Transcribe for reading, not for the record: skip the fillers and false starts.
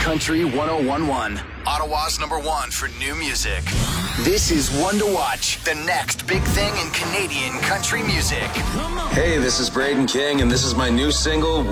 Country 101.1. Ottawa's #1 for new music. This is One to Watch, the next big thing in Canadian country music. Hey, this is Braden King, and this is my new single,